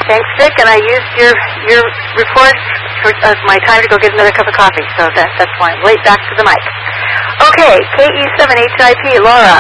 Thanks, Vic, and I used your report for my time to go get another cup of coffee, so that's why I'm late back to the mic. Okay, KE7HIP, Laura.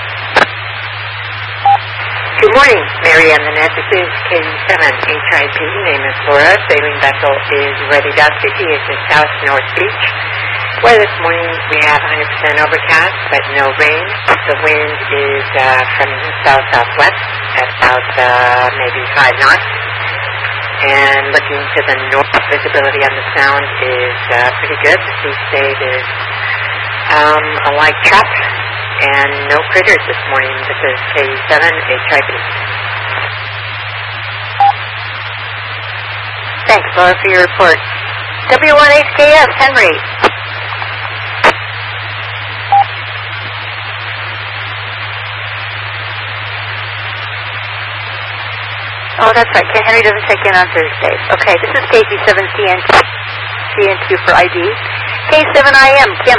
Good morning, Mary Ann Nanette. This is KE7HIP. Name is Laura. Sailing vessel is Ready Duck 50. It's in South North Beach. Weather this morning, we have 100% overcast, but no rain. The wind is from the south-southwest at about maybe 5 knots. And looking to the north, visibility on the sound is pretty good. The sea state is a light chop and no critters this morning. This is KE7HIP. Thanks, Laura, for your report. W1HKS, Henry. Oh, that's right. Henry doesn't check in on Thursdays. Okay, this is KG7CN2 for ID. K7IM, Kim.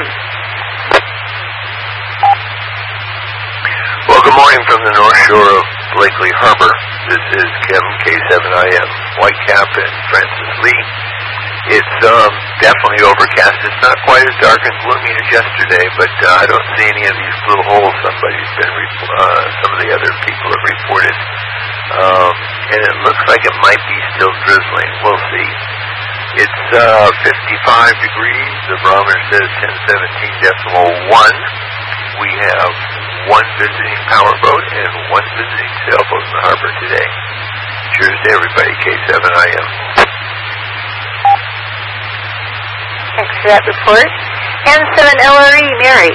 Well, good morning from the North Shore of Blakely Harbor. This is Kim, K7IM, Whitecap and Francis Lee. It's definitely overcast. It's not quite as dark and gloomy as yesterday, but I don't see any of these blue holes some of the other people have reported. And it looks like it might be still drizzling. We'll see. It's 55 degrees. The barometer says 1017.1. We have one visiting powerboat and one visiting sailboat in the harbor today. Cheers to everybody, K7IM. Thanks for that report. N7LRE, Mary.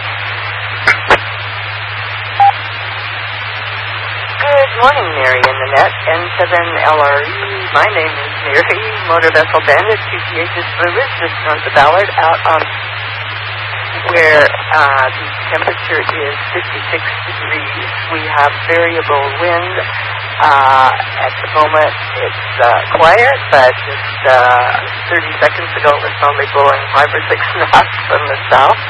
Good morning, Mary and Nanette. N7LRE. My name is Mary, Motor Vessel Bandit, QTH's Blue Ridge, just north of Ballard, out on where the temperature is 56 degrees. We have variable wind. At the moment, it's quiet, but just 30 seconds ago, it was only blowing 5 or 6 knots from the south.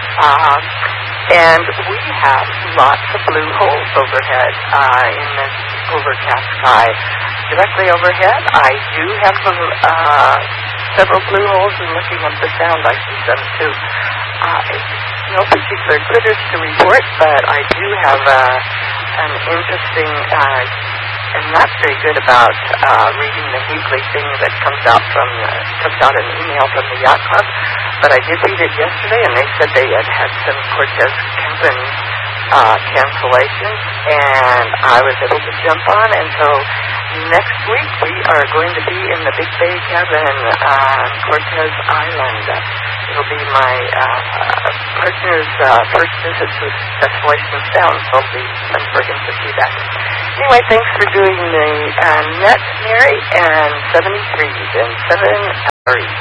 And we have lots of blue holes overhead in this overcast sky. Directly overhead, I do have several blue holes, and looking up the sound, I see some too. No particular critters to report, but I do have an interesting and not very good about reading the weekly thing that comes out an email from the Yacht Club. But I did read it yesterday, and they said they had some Cortez cabin cancellations, and I was able to jump on. And so next week we are going to be in the Big Bay cabin on Cortez Island. It'll be my partner's first visit to Desolation of Sound, so it'll be fun for him to see that. Anyway, thanks for doing the net, Mary, and 73s and 7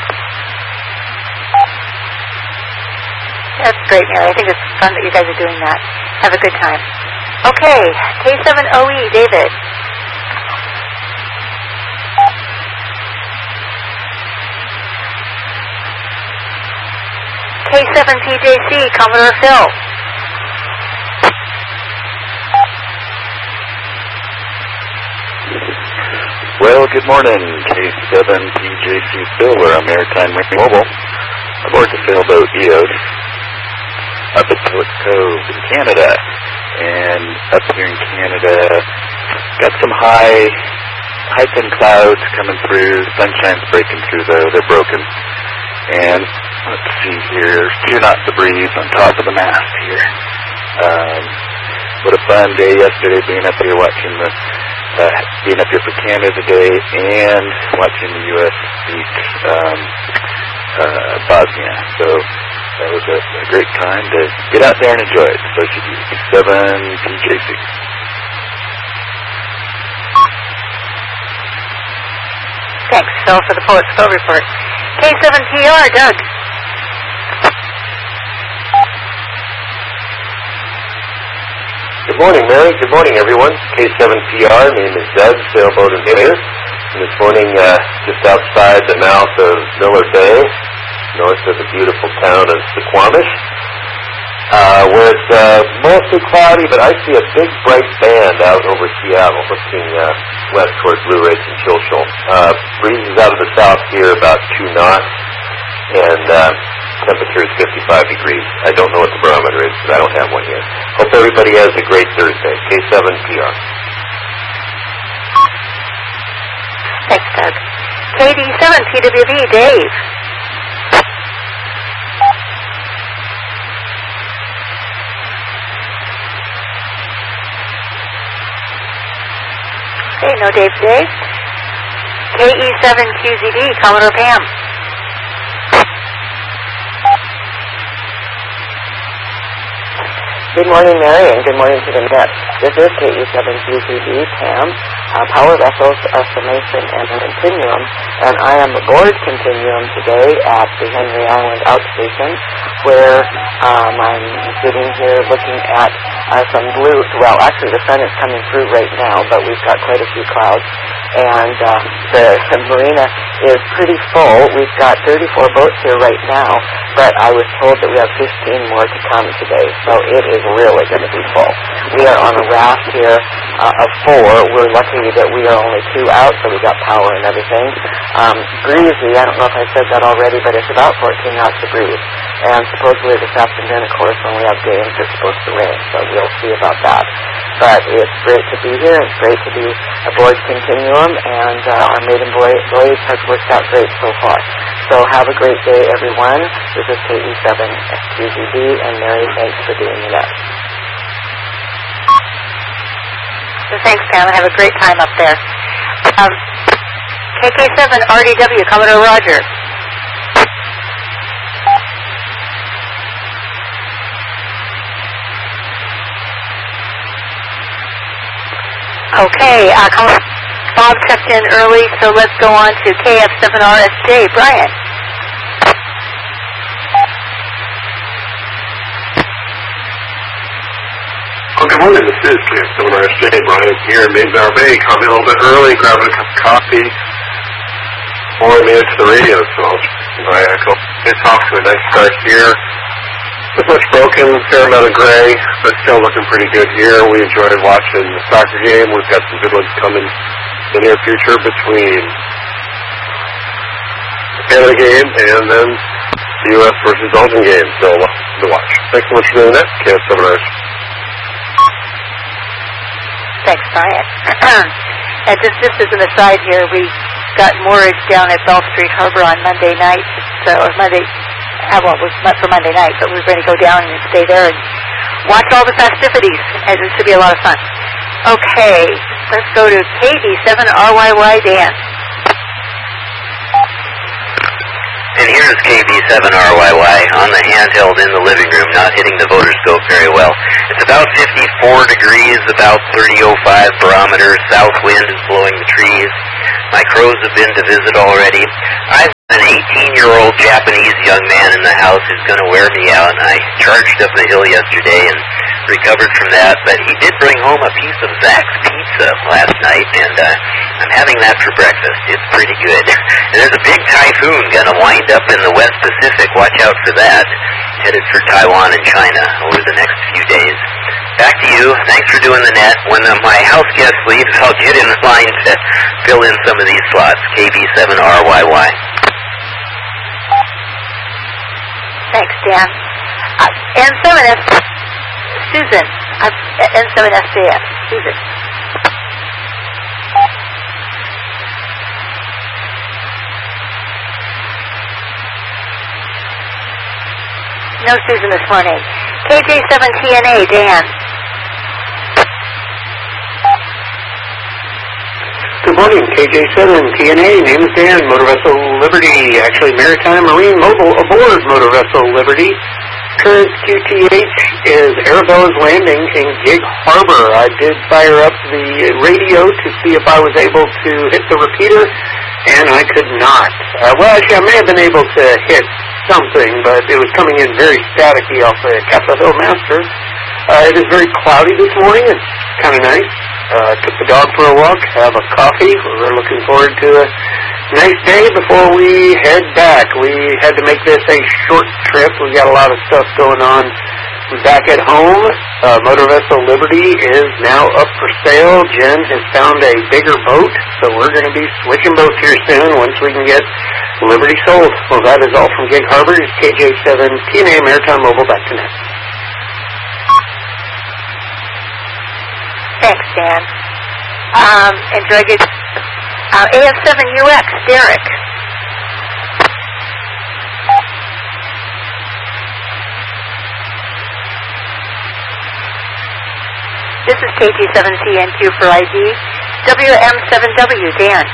That's great, Mary. I think it's fun that you guys are doing that. Have a good time. Okay, K7OE, David. K7PJC, Commodore Phil. Well, good morning, K7PJC Phil. We're on Maritime Mobile aboard the sailboat EOS up at Phillips Cove in Canada. And up here in Canada, got some high thin clouds coming through. Sunshine's breaking through though. They're broken. And let's see here. There's 2 knots of breeze on top of the mast here. What a fun day yesterday being up here watching being up here for Canada Day and watching the U.S. beat Bosnia. So that was a great time to get out there and enjoy it. So should you. 7PJC. Thanks, Phil, for the Poet's Phil report. K7PR, Doug. Good morning, Mary. Good morning, everyone. K7PR, name is Doug, sailboat invader. And this morning, just outside the mouth of Miller Bay, north of the beautiful town of Suquamish. where it's mostly cloudy, but I see a big bright band out over Seattle, looking west towards Blue Ridge and Chilchul. Breeze is out of the south here, about 2 knots, and temperature is 55 degrees. I don't know what the barometer is, because I don't have one here. Hope everybody has a great Thursday. K7PR. Thanks, Doug. KD7PWB, Dave. Okay, no Dave today. KE7QZD, Commodore Pam. Good morning, Mary, and good morning to the net. This is KE7QZD, Pam, Power Vessels Estimation and Continuum, and I am aboard Continuum today at the Henry Island Outstation, where I'm sitting here looking at some blue. Well, actually, the sun is coming through right now, but we've got quite a few clouds, and the marina is pretty full. We've got 34 boats here right now, but I was told that we have 15 more to come today, so it is really going to be full. We are on a raft here of 4. We're lucky that we are only 2 out, so we got power and everything. Breezy, I don't know if I said that already, but it's about 14 knots of breeze. And supposedly this afternoon, of course, when we have games, it's supposed to rain, so we'll see about that. But it's great to be here. It's great to be aboard Continuum, and our maiden voyage has worked out great so far. So have a great day, everyone. This is KE7QZD, and Mary, thanks for doing that. So thanks, Pam, and have a great time up there. KK7RDW, Commodore Roger. Okay, Bob checked in early, so let's go on to KF7RSJ. Brian. Well, good morning. This is KF7RSJ. Brian here in Maidmar Bay. Caught me a little bit early, grabbing a cup of coffee before I made it to the radio, so I echo. It's off to a nice start here. Not much broken, fair amount of gray, but still looking pretty good here. We enjoyed watching the soccer game. We've got some good ones coming in the near future between the Canada game and then the U.S. versus Belgium game. So lots to watch. Thanks so much for doing that. KF7RSJ. Thanks, Brian. And just as an aside here, we got moorage down at Bell Street Harbor on Monday night, or Monday. Well, it was not for Monday night, but we're going to go down and stay there and watch all the festivities, and it should be a lot of fun. Okay, let's go to KD7RYY, Dan. And here's KB7RYY on the handheld in the living room, not hitting the voter scope very well. It's about 54 degrees, about 30.05 barometer. South wind is blowing the trees. My crows have been to visit already. I've got an 18-year-old Japanese young man in the house who's going to wear me out, and I charged up the hill yesterday and recovered from that, but he did bring home a piece of Zach's pizza last night, and I'm having that for breakfast. It's pretty good. And there's a big typhoon going to wind up in the West Pacific. Watch out for that. Headed for Taiwan and China over the next few days. Back to you. Thanks for doing the net. When my house guest leaves, I'll get in line to fill in some of these slots. KB7RYY. Thanks, Dan. N7S, Susan. N7SJS, Susan. No Susan this morning. KJ7TNA, Dan. Good morning, KJ7TNA. Name is Dan, Motor Vessel Liberty. Actually, Maritime Marine Mobile aboard Motor Vessel Liberty. Current QTH is Arabella's landing in Gig Harbor. I did fire up the radio to see if I was able to hit the repeater, and I could not. Well, actually, I may have been able to hit something, but it was coming in very staticky off the Capitol Hill Master. It is very cloudy this morning. It's kind of nice. Took the dog for a walk, have a coffee. We're looking forward to a nice day before we head back. We had to make this a short trip. We got a lot of stuff going on Back at home, Motor Vessel Liberty is now up for sale. Jen has found a bigger boat, so we're going to be switching boats here soon once we can get Liberty sold. Well, that is all from Gig Harbor. It's KJ7 TNA Maritime Mobile. Back to net. Thanks, Dan. And drag it, AF7UX, Derek. This is KT7CNQ for ID. WM7W, Dan.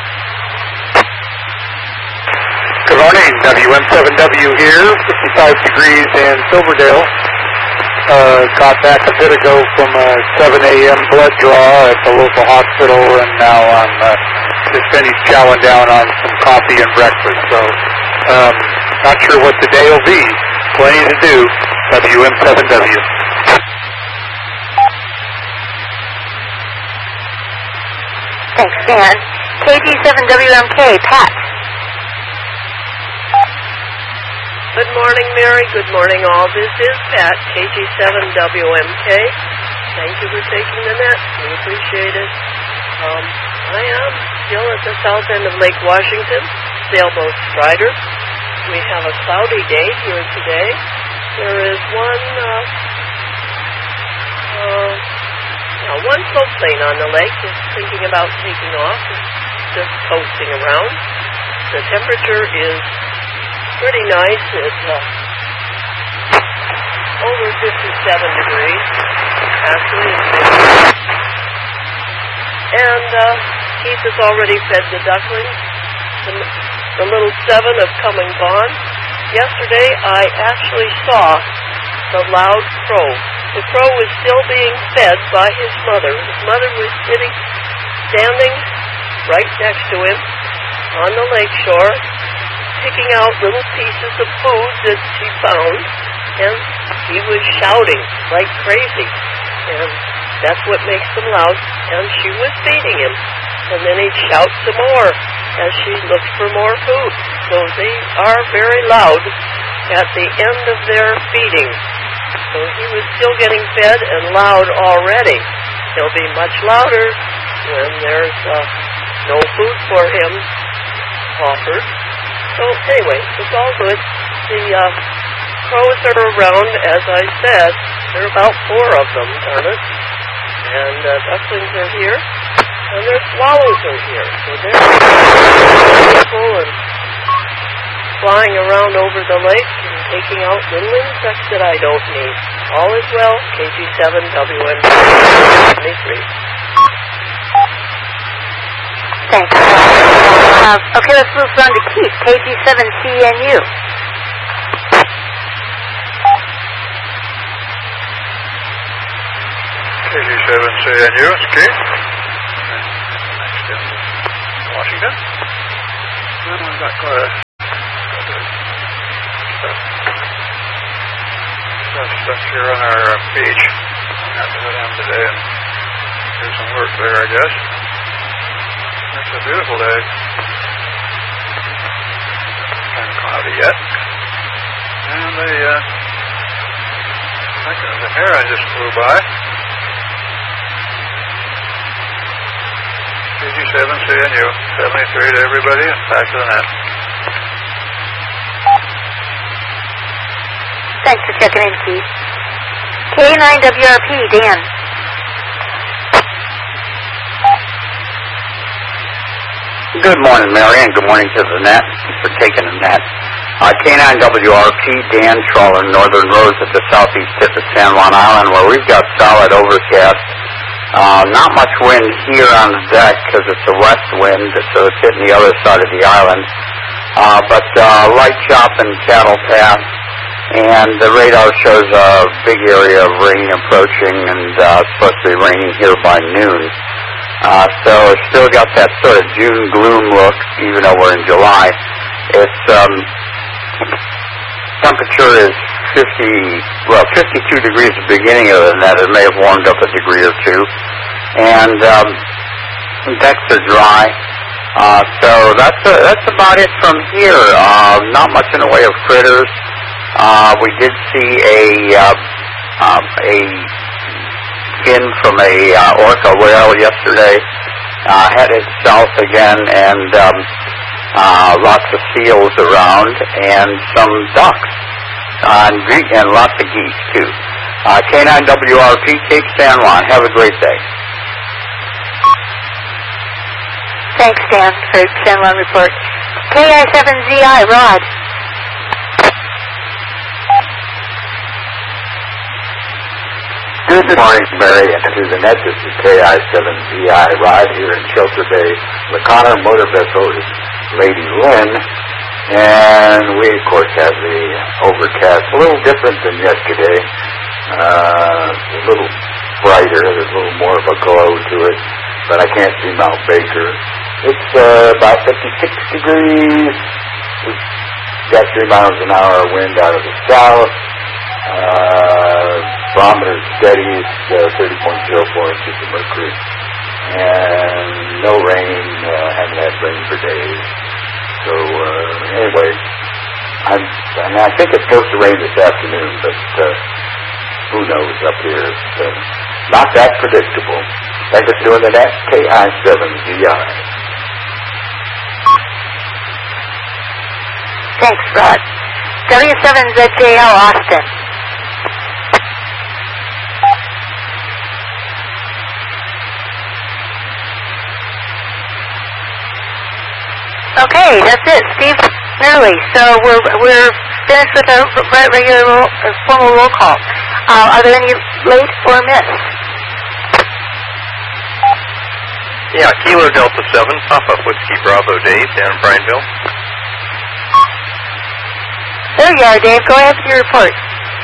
Good morning, WM7W here, 55 degrees in Silverdale. Got back a bit ago from a 7 a.m. blood draw at the local hospital, and now I'm just finished chowing down on some coffee and breakfast. So, not sure what the day will be. Plenty to do. WM7W. Thanks, Dan. KG7WMK, Pat. Good morning, Mary. Good morning, all. This is Pat, KG7WMK. Thank you for taking the net. We appreciate it. I am still at the south end of Lake Washington, sailboat Strider. We have a cloudy day here today. There is one floatplane on the lake that's thinking about taking off and just coasting around. The temperature is pretty nice. It's over 57 degrees. Actually, it's 50. And Keith has already fed the ducklings. The little 7 have come and gone. Yesterday, I actually saw the loud crow. The crow was still being fed by his mother. His mother was standing right next to him on the lakeshore, picking out little pieces of food that she found, and he was shouting like crazy. And that's what makes them loud. And she was feeding him. And then he'd shout some more as she looked for more food. So they are very loud at the end of their feeding. So he was still getting fed and loud already. He'll be much louder when there's no food for him offered. So anyway, it's all good. The crows are around, as I said. There are about 4 of them, darn it. And ducklings are here. And their swallows are here. So they're beautiful and flying around over the lake and taking out little insects that I don't need. All is well. KG7WM23. Thanks. Okay, let's move on to Keith, KG7CNU. KG7CNU, it's Keith. Washington. And we've got stuff here on our beach. I have to go down today and do some work there, I guess. It's a beautiful day. Kind of cloudy yet. And I think there's a heron just flew by. KG7CNU, 73 to everybody, and back to the net. Thanks for checking in, Keith. K9WRP, Dan. Good morning, Mary, and good morning to the net. Thanks for taking the net. K9WRP, Dan, trawler Northern Rose at the southeast tip of San Juan Island, where we've got solid overcast. Not much wind here on the deck because it's a west wind, so it's hitting the other side of the island. But light chop and cattle path, and the radar shows a big area of rain approaching, and it's supposed to be raining here by noon. So it's still got that sort of June gloom look, even though we're in July. Its temperature is 52 degrees at the beginning of the net. It may have warmed up a degree or two. And decks are dry. So that's about it from here. Not much in the way of critters. We did see a A fin from a orca whale yesterday headed south again, and lots of seals around, and some ducks, and lots of geese too. K9WRP, Cape San Juan. Have a great day. Thanks, Dan, for San Juan report. KI7ZI, Rod. Good morning, Mary, and to the net. This is KI7ZI Rod here in Shelter Bay. The Connor motor vessel is Lady Lynn, and we, of course, have the overcast. A little different than yesterday. A little brighter. There's a little more of a glow to it, but I can't see Mount Baker. It's about 56 degrees. We've got 3 miles an hour wind out of the south. Barometer steady. It's 30.04 inches of mercury. And no rain. Haven't had rain for days. So anyway, I think it's supposed to rain this afternoon, but who knows up here? It's not that predictable. Thank us doing the net. KI7ZI. Thanks, Rod. W7ZJL, Austin. Okay, that's it, Steve Nerley. So we're finished with our regular formal roll call. Are there any late or missed? Yeah, Kilo Delta 7, Papa Whiskey Bravo Dave, down in Brineville. There you are, Dave. Go ahead with your report.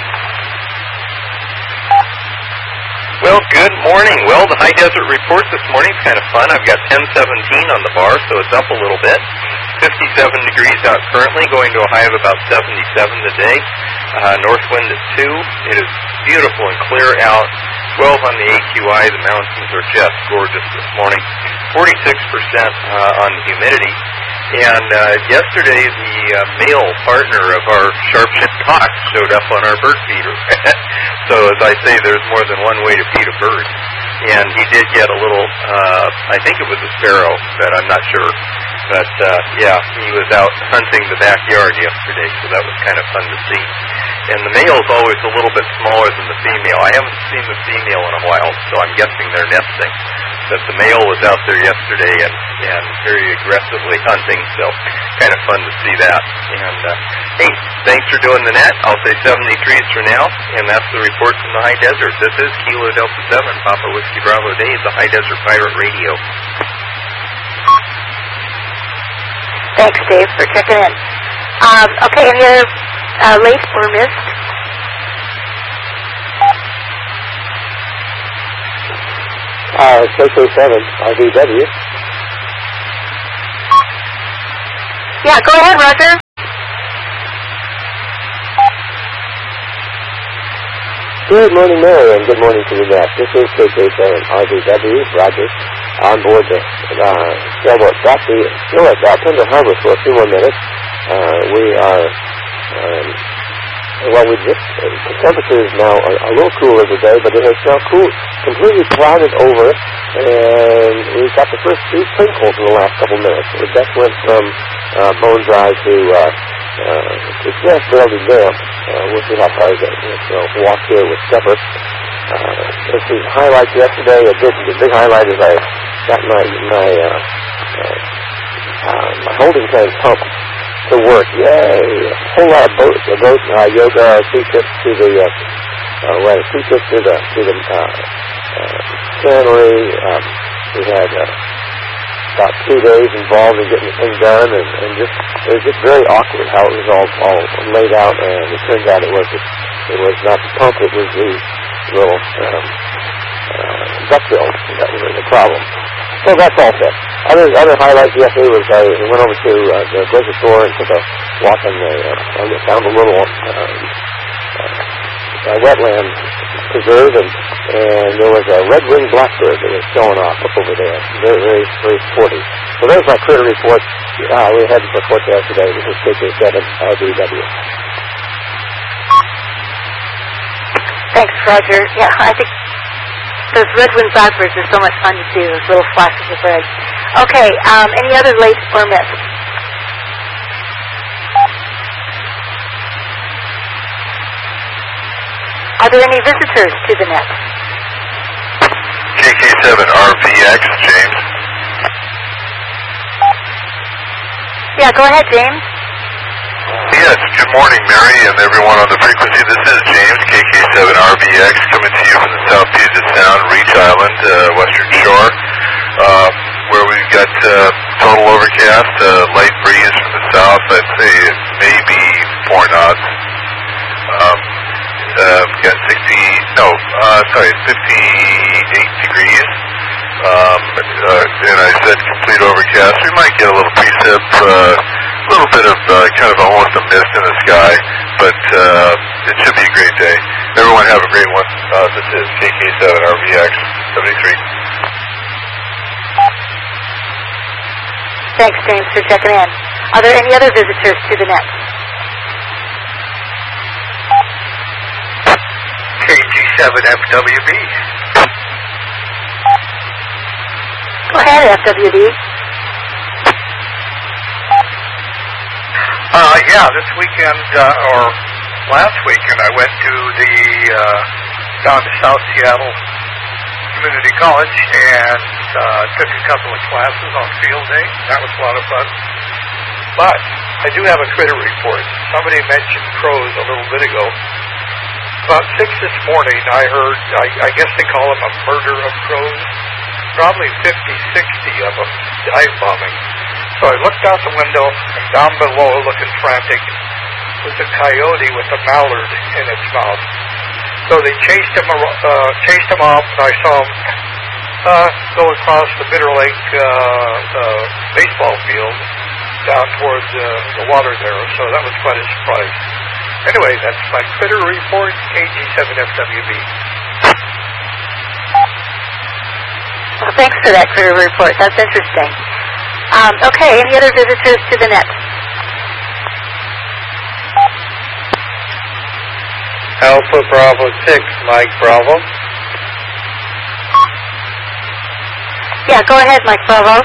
Well, good morning. Well, the high desert report this morning is kind of fun. I've got 1017 on the bar, so it's up a little bit. 57 degrees out currently, going to a high of about 77 today. North wind at 2. It is beautiful and clear out. 12 on the AQI. The mountains are just gorgeous this morning. 46% on the humidity. And yesterday, the male partner of our sharp-shipped cock showed up on our bird feeder. So as I say, there's more than one way to feed a bird. And he did get a little, I think it was a sparrow, but I'm not sure. But, yeah, he was out hunting the backyard yesterday, so that was kind of fun to see. And the male's always a little bit smaller than the female. I haven't seen the female in a while, so I'm guessing they're nesting. But the male was out there yesterday and very aggressively hunting, so kind of fun to see that. And, hey, thanks for doing the net. I'll say 73s for now, and that's the report from the high desert. This is Kilo Delta 7, Papa Whiskey Bravo Dave, the High Desert Pirate Radio. Thanks, Dave, for checking in. Okay, any other late or missed? KK7, RVW. Yeah, go ahead, Roger. Good morning, Mary, and good morning to the net. This is KK7, RVW, Roger, on board the sailboat. Still at Tender Harbor for a few more minutes. We are, the temperature is now a little cooler today, but it has now completely clouded over, and we've got the first 2 sprinkles in the last couple minutes. We just went from bone dry to just barely damp. We'll see how far it goes. We'll walk here with Stepper. This is highlights yesterday. The big highlight is I got my holding tank pump to work. Yay! A whole lot of boat yoga, 2 trips to the 2 trips to the cannery. We had about 2 days involved in getting the thing done, and it was just very awkward how it was all laid out. And it turned out it was not the pump; it was the little duckbills that were the problem. So that's all set. Other highlights yesterday was I went over to the grocery store and took a walk on found a little wetland preserve, and there was a red-winged blackbird that was showing off up over there. Very, very, very sporty. So there's my critter report. We had the forecast today. This is KK7 RVW. Thanks, Roger. Yeah, I think those red wind blackbirds are so much fun to see, those little flashes of red. Okay, any other late or missed? Are there any visitors to the net? KK7RVX, James. Yeah, go ahead, James. Yes, good morning, Mary, and everyone on the frequency. This is James, KK7RVX, coming to you from the South Puget Sound, Reach Island, Western Shore, where we've got total overcast, light breeze from the south. I'd say maybe 4 knots. We've got 58 degrees. And I said complete overcast. We might get a little precip, a little bit of kind of almost a mist in the sky, but it should be a great day. Everyone have a great one. This is KK7RVX 73. Thanks, James, for checking in. Are there any other visitors to the net? KG7FWB. Go ahead, FWB. Yeah, this weekend, or last weekend, I went to the, down to South Seattle Community College and took a couple of classes on field day. That was a lot of fun. But I do have a critter report. Somebody mentioned crows a little bit ago. About 6 this morning, I heard, I guess they call them a murder of crows. Probably 50, 60 of them dive bombing. So I looked out the window, and down below, looking frantic, was a coyote with a mallard in its mouth. So they chased him off, and I saw him go across the Bitter Lake baseball field down towards the water there. So that was quite a surprise. Anyway, that's my critter report, KG7FWB. Well, thanks for that critter report. That's interesting. Okay, any other visitors to the net? Alpha Bravo 6, Mike Bravo. Yeah, go ahead, Mike Bravo.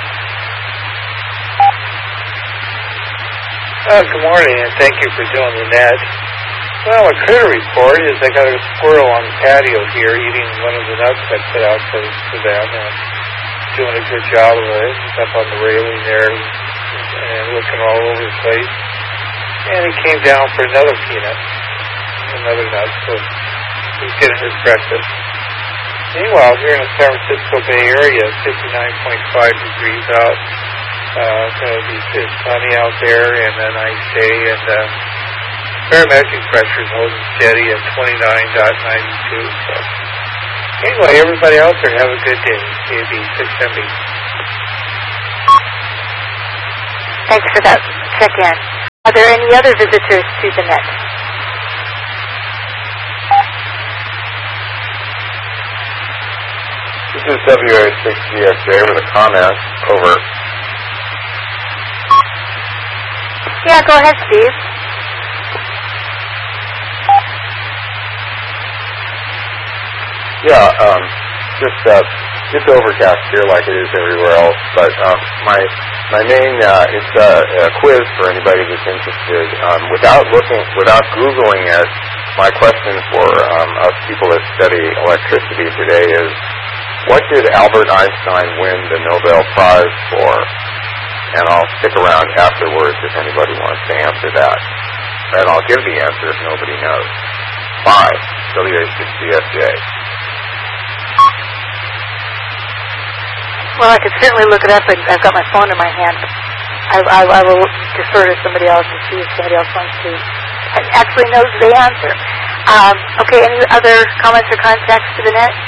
Good morning, and thank you for doing the net. Well, a critter report is I got a squirrel on the patio here eating one of the nuts I put out for them, and doing a good job of it. He's up on the railing there and looking all over the place. And he came down for another peanut, another nut, so he's getting his breakfast. Meanwhile, here in the San Francisco Bay Area, 59.5 degrees out. It's sunny out there, and a nice day, and barometric pressure is holding steady at 29.92. So, anyway, everybody out there, have a good day. KB 6MB. Thanks for that check-in. Are there any other visitors to the net? This is WA6GSJ with a comment. Over. Yeah, go ahead, Steve. Yeah, it's overcast here like it is everywhere else. But my main it's a quiz for anybody that's interested. Without Googling it, my question for us people that study electricity today is, what did Albert Einstein win the Nobel Prize for? And I'll stick around afterwards if anybody wants to answer that. And I'll give the answer if nobody knows. 5, WA6GSJ. Well, I could certainly look it up, and I've got my phone in my hand. I will defer to somebody else and see if somebody else wants to actually knows the answer. Okay, any other comments or contacts to the net?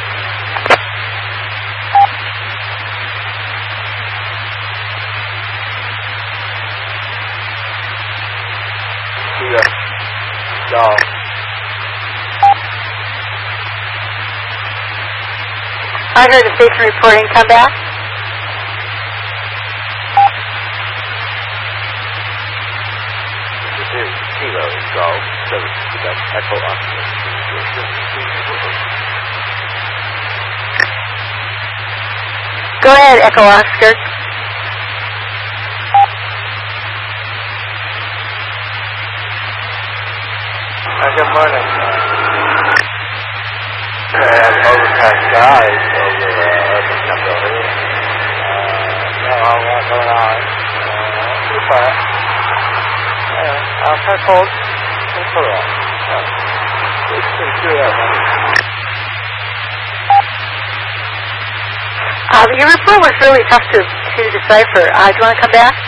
No. I heard the station reporting. Come back. This is Kilo Golf 7 Echo Oscar. Go ahead, Echo Oscar. Good morning. Overcast skies over urban Temple. Not a lot going on. Pretty quiet. Kind of cold. Pretty cool. It's pretty good out there. Your report was really tough to decipher. Do you want to come back?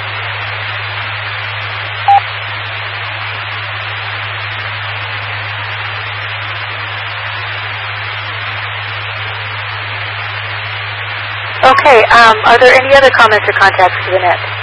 Okay, are there any other comments or contacts to the net?